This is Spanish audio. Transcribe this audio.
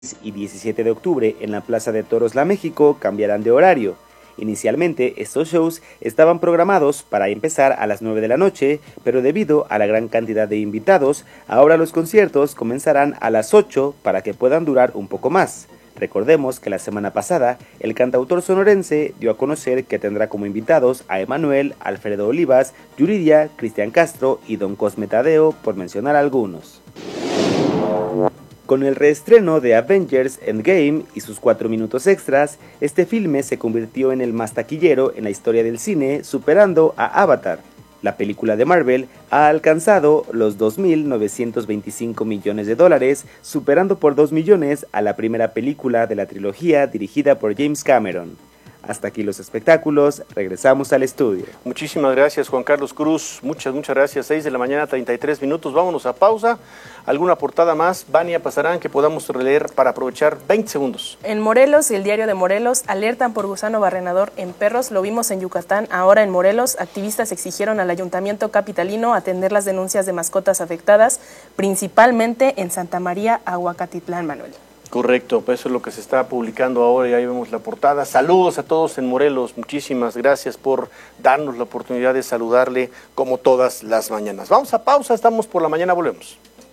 y 17 de octubre en la Plaza de Toros La México cambiarán de horario. Inicialmente, estos shows estaban programados para empezar a las 9 de la noche, pero debido a la gran cantidad de invitados, ahora los conciertos comenzarán a las 8 para que puedan durar un poco más. Recordemos que la semana pasada, el cantautor sonorense dio a conocer que tendrá como invitados a Emanuel, Alfredo Olivas, Yuridia, Cristian Castro y Don Cosme Tadeo, por mencionar algunos. Con el reestreno de Avengers Endgame y sus 4 minutos extras, este filme se convirtió en el más taquillero en la historia del cine, superando a Avatar. La película de Marvel ha alcanzado los $2.925 millones, superando por 2 millones a la primera película de la trilogía dirigida por James Cameron. Hasta aquí los espectáculos, regresamos al estudio. Muchísimas gracias, Juan Carlos Cruz, muchas gracias. 6 de la mañana, 33 minutos, vámonos a pausa. ¿Alguna portada más, Vania, pasarán que podamos releer para aprovechar 20 segundos? En Morelos y el Diario de Morelos alertan por gusano barrenador en perros, lo vimos en Yucatán, ahora en Morelos, activistas exigieron al ayuntamiento capitalino atender las denuncias de mascotas afectadas, principalmente en Santa María, Aguacatitlán, Manuel. Correcto, pues eso es lo que se está publicando ahora y ahí vemos la portada. Saludos a todos en Morelos, muchísimas gracias por darnos la oportunidad de saludarle como todas las mañanas. Vamos a pausa, estamos por la mañana, volvemos.